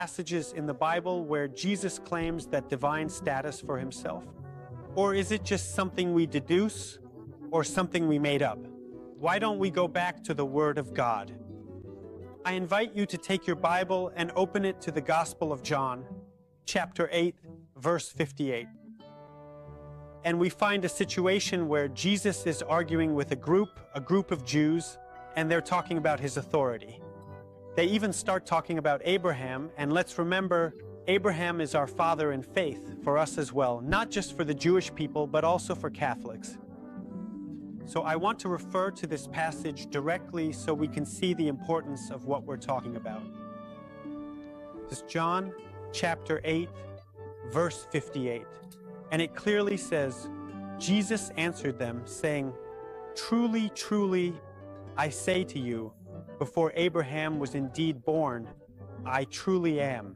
passages in the Bible where Jesus claims that divine status for himself? Or is it just something we deduce or something we made up? Why don't we go back to the Word of God? I invite you to take your Bible and open it to the Gospel of John, chapter 8, verse 58. And we find a situation where Jesus is arguing with a group of Jews, and they're talking about his authority. They even start talking about Abraham, and let's remember, Abraham is our father in faith for us as well, not just for the Jewish people, but also for Catholics. So I want to refer to this passage directly so we can see the importance of what we're talking about. This is John chapter 8, verse 58. And it clearly says, Jesus answered them, saying, "Truly, truly, I say to you, before Abraham was indeed born, I truly am."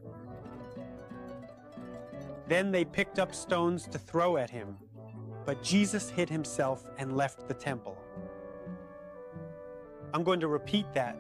Then they picked up stones to throw at him, but Jesus hid himself and left the temple. I'm going to repeat that.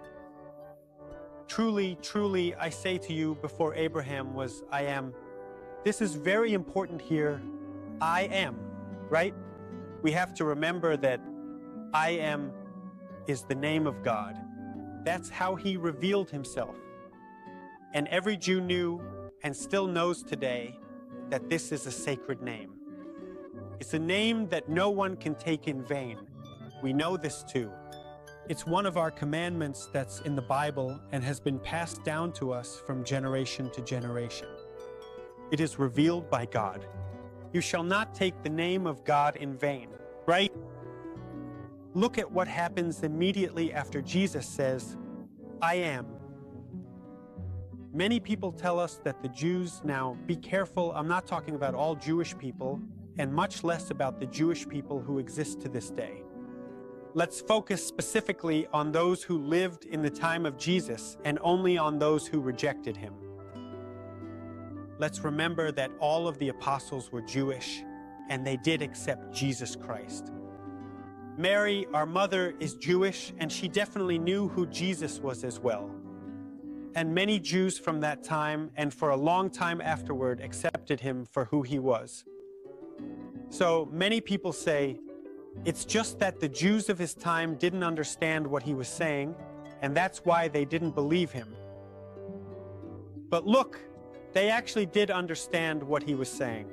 Truly, truly, I say to you, before Abraham was, I am. This is very important here. I am, right? We have to remember that I am is the name of God. That's how he revealed himself. And every Jew knew and still knows today that this is a sacred name. It's a name that no one can take in vain. We know this too. It's one of our commandments that's in the Bible and has been passed down to us from generation to generation. It is revealed by God. You shall not take the name of God in vain, right? Look at what happens immediately after Jesus says, I am. Many people tell us that the Jews, now be careful, I'm not talking about all Jewish people, and much less about the Jewish people who exist to this day. Let's focus specifically on those who lived in the time of Jesus and only on those who rejected him. Let's remember that all of the apostles were Jewish, and they did accept Jesus Christ. Mary, our mother, is Jewish, and she definitely knew who Jesus was as well. And many Jews from that time, and for a long time afterward, accepted him for who he was. So many people say, it's just that the Jews of his time didn't understand what he was saying, and that's why they didn't believe him. But look, they actually did understand what he was saying.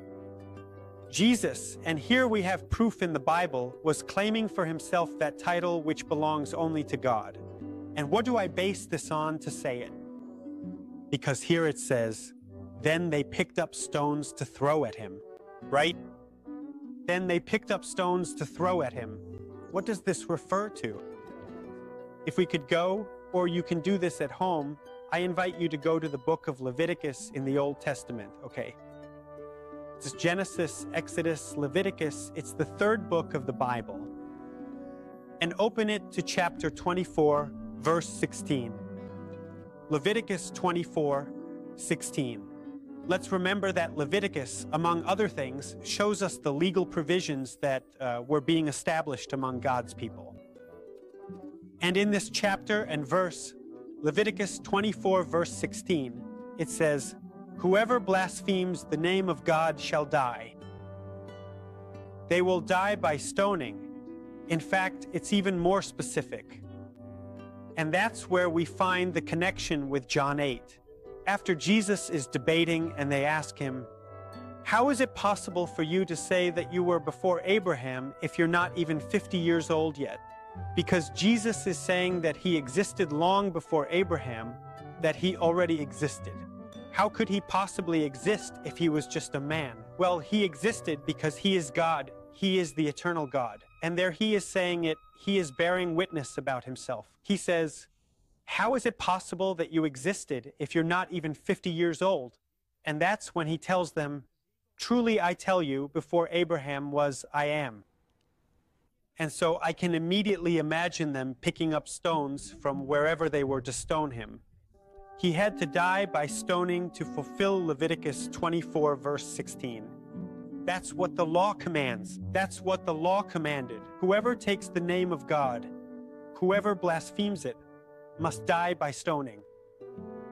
Jesus, and here we have proof in the Bible, was claiming for himself that title which belongs only to God. And what do I base this on to say it? Because here it says, then they picked up stones to throw at him, right? Then they picked up stones to throw at him. What does this refer to? If we could go, or you can do this at home, I invite you to go to the book of Leviticus in the Old Testament, okay? It's Genesis, Exodus, Leviticus. It's the third book of the Bible. And open it to chapter 24, verse 16. Leviticus 24, 16. Let's remember that Leviticus, among other things, shows us the legal provisions that were being established among God's people. And in this chapter and verse, Leviticus 24, verse 16, it says, "Whoever blasphemes the name of God shall die. They will die by stoning." In fact, it's even more specific. And that's where we find the connection with John 8. After Jesus is debating and they ask him, "How is it possible for you to say that you were before Abraham if you're not even 50 years old yet?" Because Jesus is saying that he existed long before Abraham, that he already existed. How could he possibly exist if he was just a man? Well, he existed because he is God. He is the eternal God. And there he is saying it, he is bearing witness about himself. He says, how is it possible that you existed if you're not even 50 years old? And that's when he tells them, truly I tell you, before Abraham was, I am. And so I can immediately imagine them picking up stones from wherever they were to stone him. He had to die by stoning to fulfill Leviticus 24, verse 16. That's what the law commands. That's what the law commanded. Whoever takes the name of God, whoever blasphemes it, must die by stoning.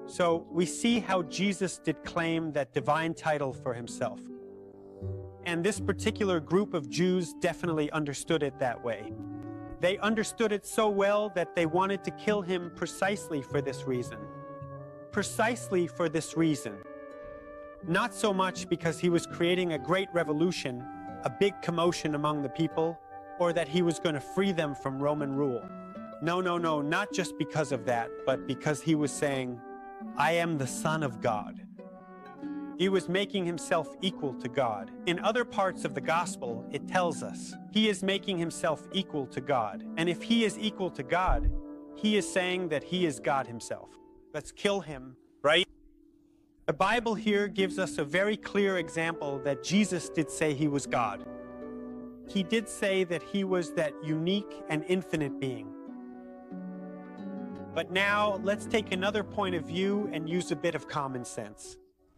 So we see how Jesus did claim that divine title for himself. And this particular group of Jews definitely understood it that way. They understood it so well that they wanted to kill him precisely for this reason. Precisely for this reason. Not so much because he was creating a great revolution, a big commotion among the people, or that he was going to free them from Roman rule. No, not just because of that, but because he was saying, I am the Son of God. He was making himself equal to God. In other parts of the gospel, it tells us he is making himself equal to God. And if he is equal to God, he is saying that he is God himself. Let's kill him, right? The Bible here gives us a very clear example that Jesus did say he was God. He did say that he was that unique and infinite being. But now let's take another point of view and use a bit of common sense.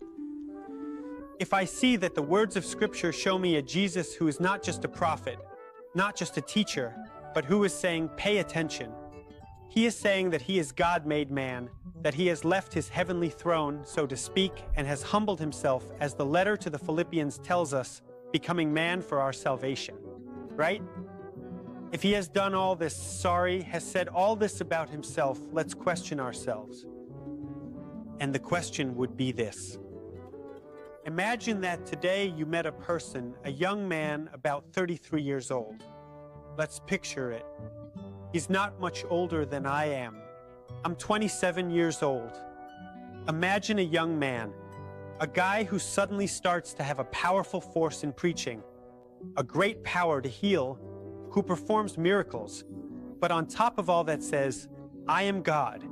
If I see that the words of Scripture show me a Jesus who is not just a prophet, not just a teacher, but who is saying, pay attention. He is saying that he is God made man, that he has left his heavenly throne, so to speak, and has humbled himself, as the letter to the Philippians tells us, becoming man for our salvation. Right? If he has done all this, has said all this about himself, let's question ourselves. And the question would be this. Imagine that today you met a person, a young man about 33 years old. Let's picture it. He's not much older than I am. I'm 27 years old. Imagine a young man, a guy who suddenly starts to have a powerful force in preaching, a great power to heal, who performs miracles, but on top of all that says, I am God.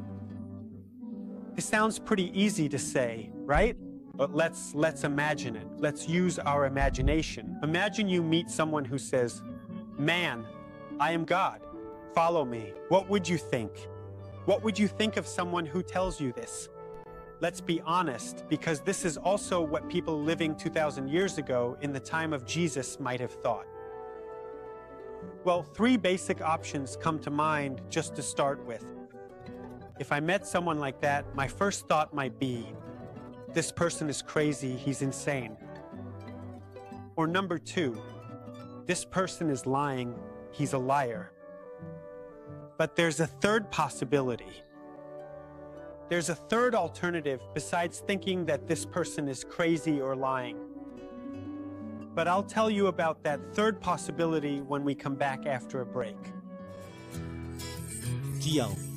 This sounds pretty easy to say, right? But let's imagine it. Let's use our imagination. Imagine you meet someone who says, man, I am God. Follow me. What would you think? What would you think of someone who tells you this? Let's be honest, because this is also what people living 2,000 years ago in the time of Jesus might have thought. Well, three basic options come to mind just to start with. If I met someone like that, my first thought might be, this person is crazy, he's insane. Or number two, this person is lying, he's a liar. But there's a third possibility. There's a third alternative besides thinking that this person is crazy or lying. But I'll tell you about that third possibility when we come back after a break. Kiao